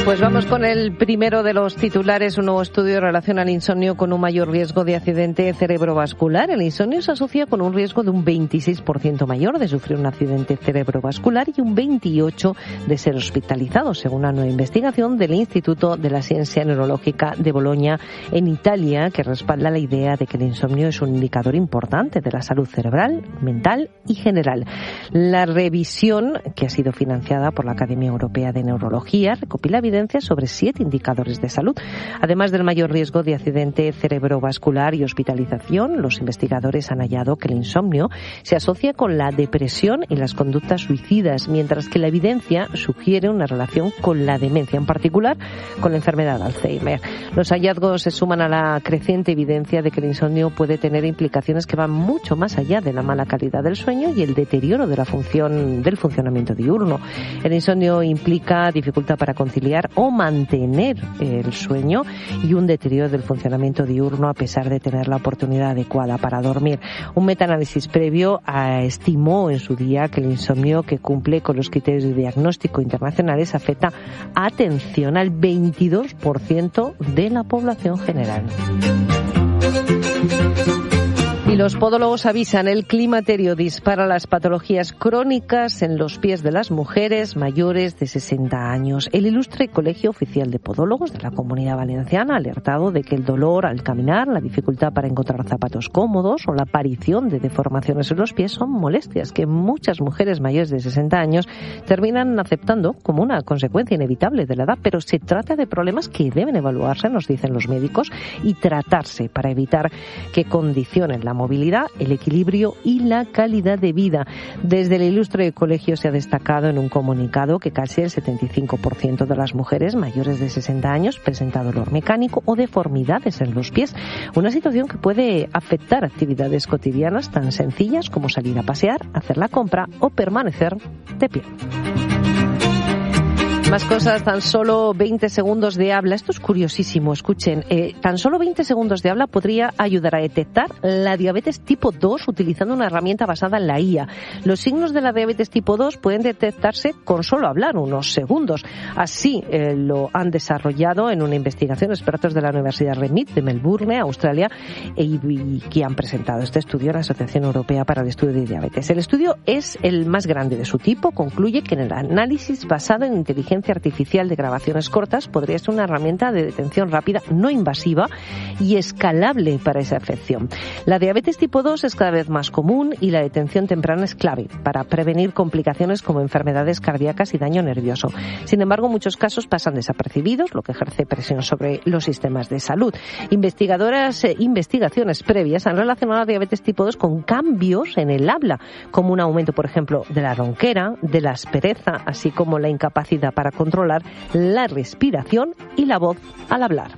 Pues vamos con el primero de los titulares. Un nuevo estudio relaciona el insomnio con un mayor riesgo de accidente cerebrovascular. El insomnio se asocia con un riesgo de un 26% mayor de sufrir un accidente cerebrovascular y un 28% de ser hospitalizado, según una nueva investigación del Instituto de la Ciencia Neurológica de Bolonia, en Italia, que respalda la idea de que el insomnio es un indicador importante de la salud cerebral, mental y general. La revisión, que ha sido financiada por la Academia Europea de Neurología, recopila evidencia sobre 7 indicadores de salud. Además del mayor riesgo de accidente cerebrovascular y hospitalización, los investigadores han hallado que el insomnio se asocia con la depresión y las conductas suicidas, mientras que la evidencia sugiere una relación con la demencia, en particular con la enfermedad de Alzheimer. Los hallazgos se suman a la creciente evidencia de que el insomnio puede tener implicaciones que van mucho más allá de la mala calidad del sueño y el deterioro de del funcionamiento diurno. El insomnio implica dificultad para conciliar o mantener el sueño y un deterioro del funcionamiento diurno a pesar de tener la oportunidad adecuada para dormir. Un metaanálisis previo estimó en su día que el insomnio, que cumple con los criterios de diagnóstico internacionales, afecta, atención, al 22% de la población general. Y los podólogos avisan, el climaterio dispara las patologías crónicas en los pies de las mujeres mayores de 60 años. El ilustre Colegio Oficial de Podólogos de la Comunidad Valenciana ha alertado de que el dolor al caminar, la dificultad para encontrar zapatos cómodos o la aparición de deformaciones en los pies son molestias que muchas mujeres mayores de 60 años terminan aceptando como una consecuencia inevitable de la edad, pero se trata de problemas que deben evaluarse, nos dicen los médicos, y tratarse para evitar que condicionen la movilidad, el equilibrio y la calidad de vida. Desde el ilustre colegio se ha destacado en un comunicado que casi el 75% de las mujeres mayores de 60 años presenta dolor mecánico o deformidades en los pies, una situación que puede afectar actividades cotidianas tan sencillas como salir a pasear, hacer la compra o permanecer de pie. Más cosas, tan solo 20 segundos de habla. Esto es curiosísimo, escuchen. Tan solo 20 segundos de habla podría ayudar a detectar la diabetes tipo 2 utilizando una herramienta basada en la IA. Los signos de la diabetes tipo 2 pueden detectarse con solo hablar unos segundos. Así lo han desarrollado en una investigación expertos de la Universidad REMIT de Melbourne, Australia, y que han presentado este estudio a la Asociación Europea para el Estudio de Diabetes. El estudio es el más grande de su tipo. Concluye que en el análisis basado en inteligencia artificial de grabaciones cortas podría ser una herramienta de detención rápida, no invasiva y escalable para esa afección. La diabetes tipo 2 es cada vez más común y la detención temprana es clave para prevenir complicaciones como enfermedades cardíacas y daño nervioso. Sin embargo, muchos casos pasan desapercibidos, lo que ejerce presión sobre los sistemas de salud. Investigaciones previas han relacionado la diabetes tipo 2 con cambios en el habla, como un aumento, por ejemplo, de la ronquera, de la aspereza, así como la incapacidad para controlar la respiración y la voz al hablar.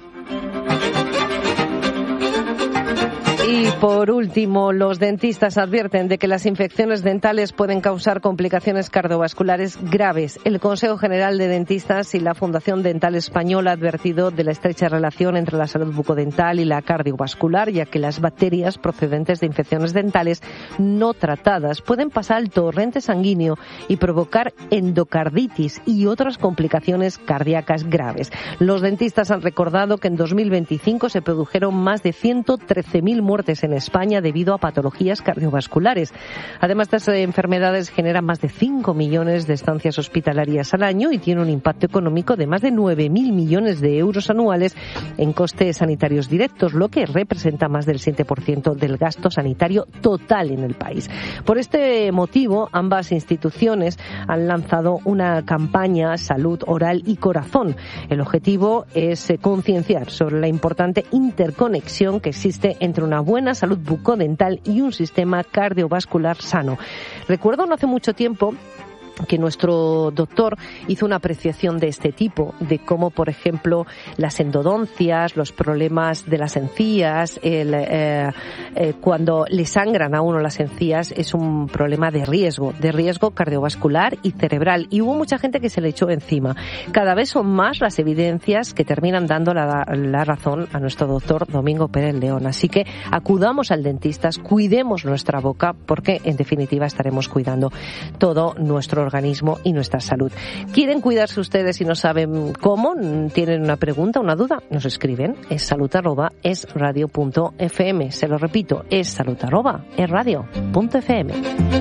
Y por último, los dentistas advierten de que las infecciones dentales pueden causar complicaciones cardiovasculares graves. El Consejo General de Dentistas y la Fundación Dental Española ha advertido de la estrecha relación entre la salud bucodental y la cardiovascular, ya que las bacterias procedentes de infecciones dentales no tratadas pueden pasar al torrente sanguíneo y provocar endocarditis y otras complicaciones cardíacas graves. Los dentistas han recordado que en 2025 se produjeron más de 113.000 muertes en España debido a patologías cardiovasculares. Además, estas enfermedades generan más de 5 millones de estancias hospitalarias al año y tienen un impacto económico de más de 9.000 millones de euros anuales en costes sanitarios directos, lo que representa más del 7% del gasto sanitario total en el país. Por este motivo, ambas instituciones han lanzado una campaña Salud Oral y Corazón. El objetivo es concienciar sobre la importante interconexión que existe entre una buena salud bucodental y un sistema cardiovascular sano. Recuerdo no hace mucho tiempo que nuestro doctor hizo una apreciación de este tipo, de cómo, por ejemplo, las endodoncias, los problemas de las encías, cuando le sangran a uno las encías, es un problema de riesgo cardiovascular y cerebral. Y hubo mucha gente que se le echó encima. Cada vez son más las evidencias que terminan dando la razón a nuestro doctor Domingo Pérez León. Así que acudamos al dentista, cuidemos nuestra boca, porque en definitiva estaremos cuidando todo nuestro nuestro organismo y nuestra salud. ¿Quieren cuidarse ustedes y no saben cómo? ¿Tienen una pregunta, una duda? Nos escriben. Es salud@esradio.fm. Se lo repito, es salud@esradio.fm.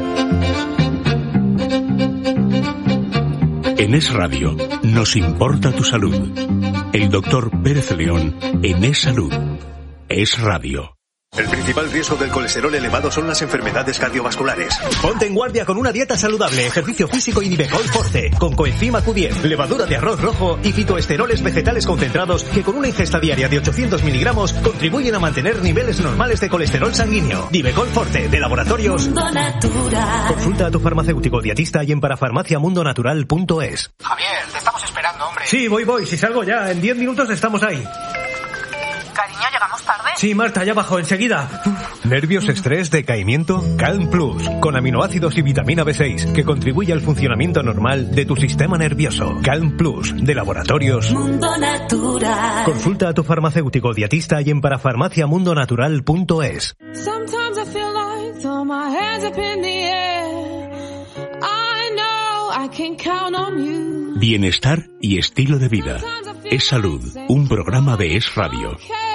En Es Radio nos importa tu salud. El doctor Pérez León en Es Salud. Es Radio. El principal riesgo del colesterol elevado son las enfermedades cardiovasculares. Ponte en guardia con una dieta saludable, ejercicio físico y Nivecol Forte, con coenzima Q10, levadura de arroz rojo y fitoesteroles vegetales concentrados que con una ingesta diaria de 800 miligramos contribuyen a mantener niveles normales de colesterol sanguíneo. Nivecol Forte, de Laboratorios Mundo Natural. Consulta a tu farmacéutico dietista y en parafarmaciamundonatural.es. Javier, te estamos esperando, hombre. Sí, voy, si salgo ya, en 10 minutos estamos ahí. Cariño, ¿llegamos tarde? Sí, Marta, ya bajo, enseguida. ¿Nervios, estrés, decaimiento? Calm Plus, con aminoácidos y vitamina B6, que contribuye al funcionamiento normal de tu sistema nervioso. Calm Plus, de Laboratorios Mundo Natural. Consulta a tu farmacéutico dietista y en parafarmaciamundonatural.es. Sometimes I feel like throw my hands up in the air. I know I can count on you. Bienestar y estilo de vida. Es Salud, un programa de Es Radio.